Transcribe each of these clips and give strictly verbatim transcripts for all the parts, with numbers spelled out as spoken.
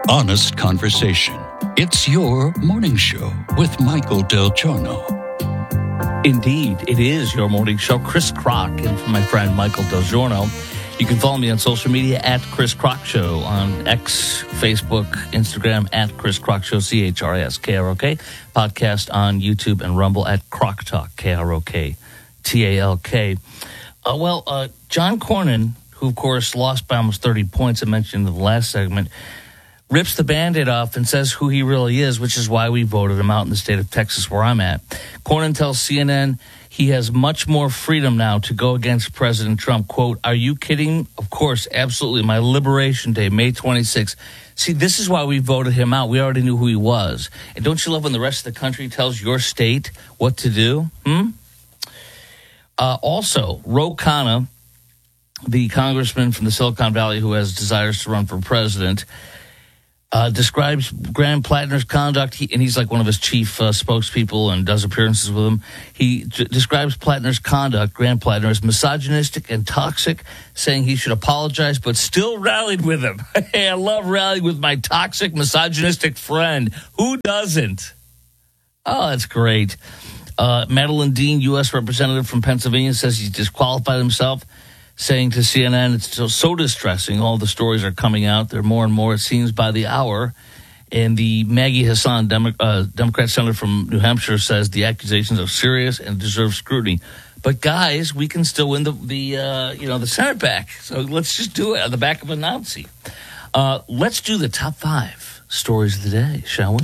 honest conversation. It's your morning show with Michael Del Giorno. Indeed, it is your morning show. Chris Crock and from my friend Michael Del Giorno. You can follow me on social media at Chris Crock Show on X, Facebook, Instagram at Chris Crock Show, C H R I S K R O K. Podcast on YouTube and Rumble at Crock Talk, K R O K T A L K. Uh, well, uh, John Cornyn, who of course lost by almost thirty points, I mentioned in the last segment, rips the Band-Aid off and says who he really is, which is why we voted him out in the state of Texas where I'm at. Cornyn tells C N N he has much more freedom now to go against President Trump. Quote, "Are you kidding? Of course, absolutely. My Liberation Day, May twenty-sixth. See, this is why we voted him out. We already knew who he was. And don't you love when the rest of the country tells your state what to do? Hmm? Uh, also, Ro Khanna, the congressman from the Silicon Valley who has desires to run for president, Uh, describes Graham Plattner's conduct, he, and he's like one of his chief uh, spokespeople and does appearances with him. He d- describes Plattner's conduct, Graham Plattner, as misogynistic and toxic, saying he should apologize, but still rallied with him. Hey, I love rallying with my toxic, misogynistic friend. Who doesn't? Oh, that's great. Uh, Madeline Dean, U S representative from Pennsylvania, says he disqualified himself, saying to C N N, it's so, so distressing. All the stories are coming out. There are more and more, it seems, by the hour. And the Maggie Hassan, Demo, uh, Democrat senator from New Hampshire, says the accusations are serious and deserve scrutiny. But guys, we can still win the, the uh, you know, the Senate back. So let's just do it on the back of a Nazi. Uh, let's do the top five stories of the day, shall we?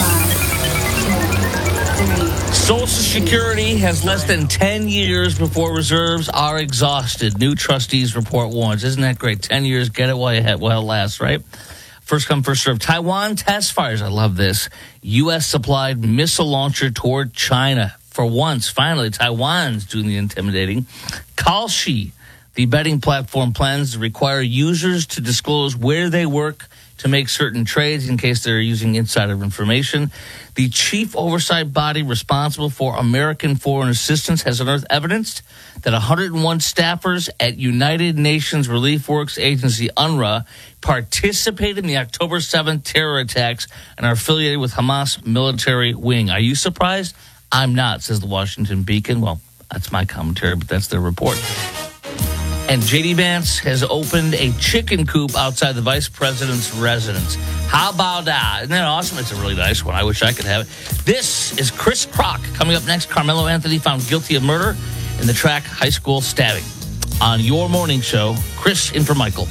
Social Security has less than ten years before reserves are exhausted. New trustees report warns. Isn't that great? ten years, get it while, you have, while it lasts, right? First come, first serve. Taiwan test fires. I love this. U S supplied missile launcher toward China. For once, finally, Taiwan's doing the intimidating. Kalshi, the betting platform, plans to require users to disclose where they work to make certain trades in case they're using insider information. The chief oversight body responsible for American foreign assistance has unearthed evidence that one hundred one staffers at United Nations Relief Works Agency, UNRWA, participated in the October seventh terror attacks and are affiliated with Hamas military wing. Are you surprised? I'm not, says the Washington Beacon. Well, that's my commentary, but that's their report. And J D Vance has opened a chicken coop outside the vice president's residence. How about that? Isn't that awesome? It's a really nice one. I wish I could have it. This is Chris Crock. Coming up next, Carmelo Anthony found guilty of murder in the track high school stabbing. On your morning show, Chris in for Michael.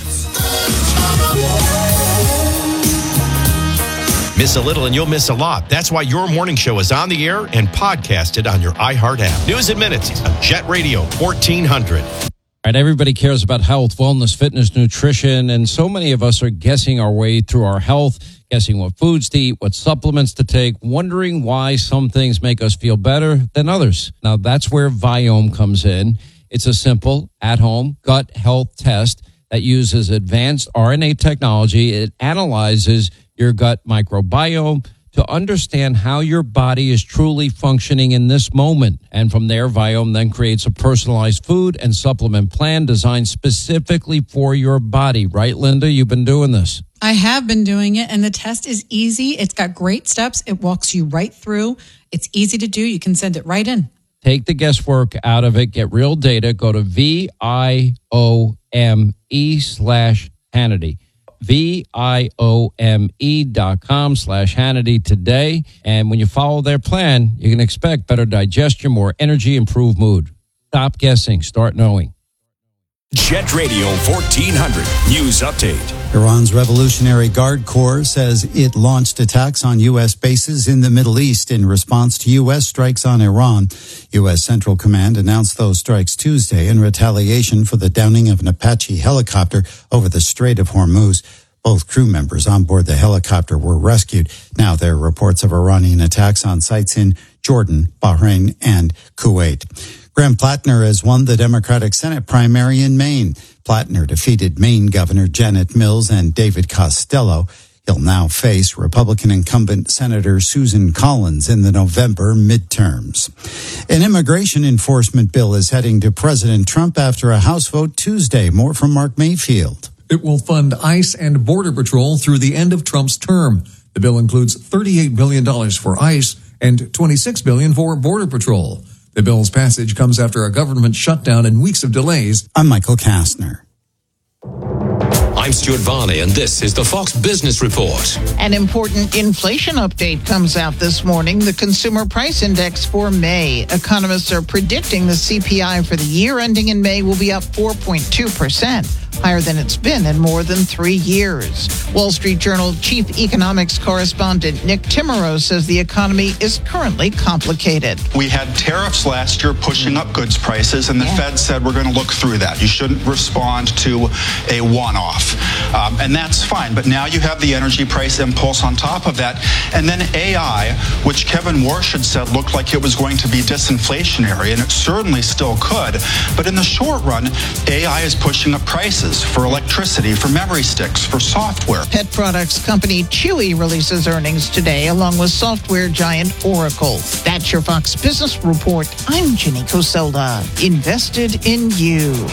Miss a little and you'll miss a lot. That's why your morning show is on the air and podcasted on your iHeart app. News in minutes on Jet Radio fourteen hundred. All right, everybody cares about health, wellness, fitness, nutrition, and so many of us are guessing our way through our health, guessing what foods to eat, what supplements to take, wondering why some things make us feel better than others. Now, that's where Viome comes in. It's a simple, at-home gut health test that uses advanced R N A technology. It analyzes your gut microbiome to understand how your body is truly functioning in this moment. And from there, Viome then creates a personalized food and supplement plan designed specifically for your body. Right, Linda? You've been doing this. I have been doing it, and the test is easy. It's got great steps. It walks you right through. It's easy to do. You can send it right in. Take the guesswork out of it. Get real data. Go to V I O M E slash Hannity. V-I-O-M-E dot com slash Hannity today. And when you follow their plan, you can expect better digestion, more energy, improved mood. Stop guessing. Start knowing. Jet Radio fourteen hundred News Update. Iran's Revolutionary Guard Corps says it launched attacks on U S bases in the Middle East in response to U S strikes on Iran. U S Central Command announced those strikes Tuesday in retaliation for the downing of an Apache helicopter over the Strait of Hormuz. Both crew members on board the helicopter were rescued. Now there are reports of Iranian attacks on sites in Jordan, Bahrain, and Kuwait. Graham Plattner has won the Democratic Senate primary in Maine. Plattner defeated Maine Governor Janet Mills and David Costello. He'll now face Republican incumbent Senator Susan Collins in the November midterms. An immigration enforcement bill is heading to President Trump after a House vote Tuesday. More from Mark Mayfield. It will fund ICE and Border Patrol through the end of Trump's term. The bill includes thirty-eight billion dollars for ICE and twenty-six billion dollars for Border Patrol. The bill's passage comes after a government shutdown and weeks of delays. I'm Michael Kastner. I'm Stuart Varney, and this is the Fox Business Report. An important inflation update comes out this morning, the Consumer Price Index for May. Economists are predicting the C P I for the year ending in May will be up four point two percent, higher than it's been in more than three years. Wall Street Journal chief economics correspondent Nick Timmerow says the economy is currently complicated. We had tariffs last year pushing up goods prices, and the yeah. Fed said we're going to look through that. You shouldn't respond to a one-off. Um, and that's fine. But now you have the energy price impulse on top of that. And then A I, which Kevin Warsh had said looked like it was going to be disinflationary, and it certainly still could. But in the short run, A I is pushing up prices for electricity, for memory sticks, for software. Pet products company Chewy releases earnings today, along with software giant Oracle. That's your Fox Business Report. I'm Ginny Coselda. Invested in you.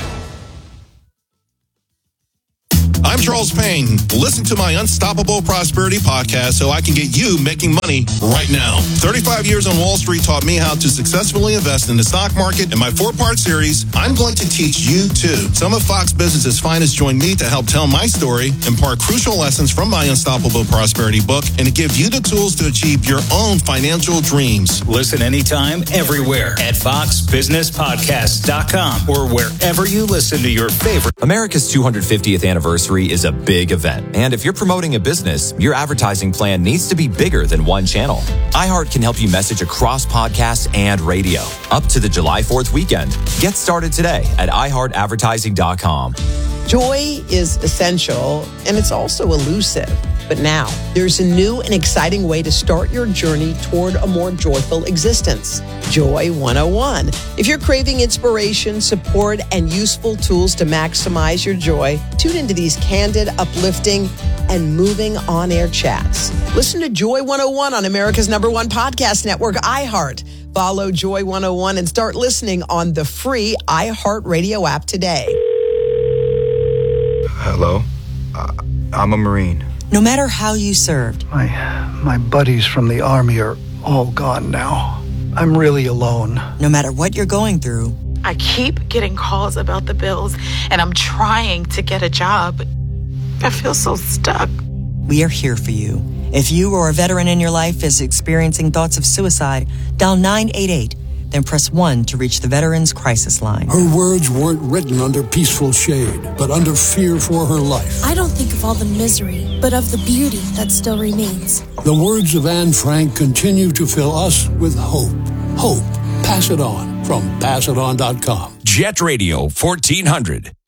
I'm Charles Payne. Listen to my Unstoppable Prosperity podcast so I can get you making money right now. thirty-five years on Wall Street taught me how to successfully invest in the stock market. In my four-part series, I'm going to teach you too. Some of Fox Business's finest join me to help tell my story, impart crucial lessons from my Unstoppable Prosperity book, and to give you the tools to achieve your own financial dreams. Listen anytime, everywhere at fox business podcast dot com or wherever you listen to your favorite. America's two hundred fiftieth anniversary is a big event. And if you're promoting a business, your advertising plan needs to be bigger than one channel. iHeart can help you message across podcasts and radio. Up to the July fourth weekend. Get started today at i heart advertising dot com. Joy is essential, and it's also elusive. But now, there's a new and exciting way to start your journey toward a more joyful existence. Joy one oh one. If you're craving inspiration, support, and useful tools to maximize your joy, tune into these candid, uplifting, and moving on-air chats. Listen to Joy one oh one on America's number one podcast network, iHeart. Follow Joy one oh one and start listening on the free iHeartRadio app today. Hello, uh, I'm a Marine. No matter how you served. My, my buddies from the Army are all gone now. I'm really alone. No matter what you're going through. I keep getting calls about the bills, and I'm trying to get a job. I feel so stuck. We are here for you. If you or a veteran in your life is experiencing thoughts of suicide, dial nine eight eight. Then press one to reach the Veterans Crisis Line. Her words weren't written under peaceful shade, but under fear for her life. I don't think of all the misery, but of the beauty that still remains. The words of Anne Frank continue to fill us with hope. Hope. Pass it on from pass it on dot com. Jet Radio fourteen hundred.